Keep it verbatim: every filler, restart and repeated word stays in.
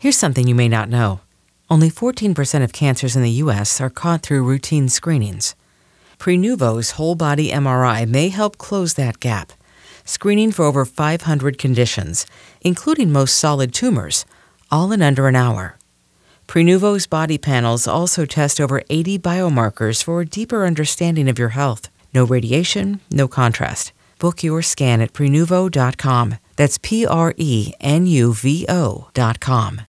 Here's something you may not know. Only fourteen percent of cancers in the U S are caught through routine screenings. Prenuvo's whole-body M R I may help close that gap, screening for over five hundred conditions, including most solid tumors, all in under an hour. Prenuvo's body panels also test over eighty biomarkers for a deeper understanding of your health. No radiation, no contrast. Book your scan at Prenuvo dot com. That's P R E N U V O dot com.